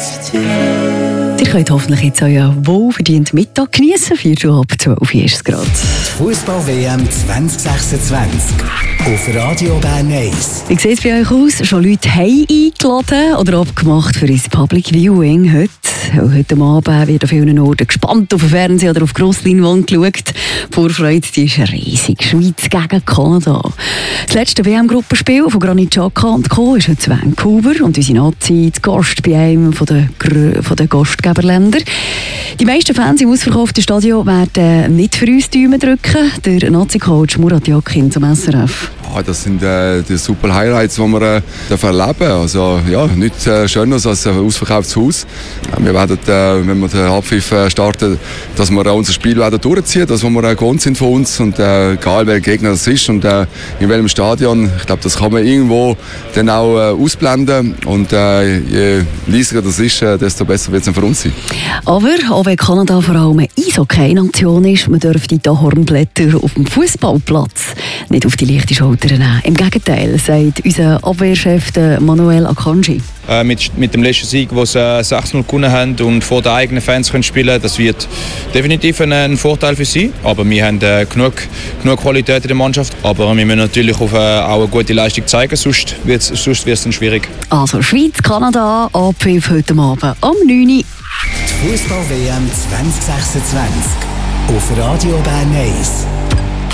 Ihr könnt hoffentlich jetzt euren wohlverdienten Mittag geniessen. 4 Uhr ab 12 Uhr ist es gerade. Fußball-WM 2026 auf Radio Bern 1. Wie sieht es bei euch aus? Schon Leute haben eingeladen oder abgemacht für unser Public Viewing heute? Heute Abend wird an vielen Orten gespannt auf den Fernseher oder auf die Grossleinwand geschaut. Die Vorfreude die ist riesig. Schweiz gegen Kanada. Das letzte WM-Gruppenspiel von Granit Xhaka und Co. ist heute in Vancouver und unsere Nazi zu Gast bei einem von den Gastgeberländern. Die meisten Fans im ausverkauften Stadion werden nicht für uns die Daumen drücken. Der Nazi-Coach Murat Yakin zum SRF. Das sind die super Highlights, die wir erleben. Also, ja, nichts Schöneres als ein ausverkauftes Haus. Wir werden, wenn wir den Halbpfiff starten, dass wir unser Spiel durchziehen, das, was wir gewohnt sind von uns. Und egal, welcher Gegner das ist und in welchem Stadion. Ich glaube, das kann man irgendwo dann auch ausblenden. Und je leiser das ist, desto besser wird es für uns sein. Aber auch wenn Kanada vor allem eine Eishockey-Nation ist, man dürfte die Hornblätter auf dem Fußballplatz nicht auf die leichte Schulter nehmen. Im Gegenteil, sagt unser Abwehrchef Manuel Akanji. Mit dem letzten Sieg, wo sie 6-0 gewonnen haben und vor den eigenen Fans können spielen, das wird definitiv ein Vorteil für sie. Aber wir haben genug Qualität in der Mannschaft. Aber wir müssen natürlich auch eine gute Leistung zeigen, sonst wird es dann schwierig. Also Schweiz, Kanada, Abpfiff heute Abend am 9 Uhr. Die Fußball-WM 2026 auf Radio Bern 1.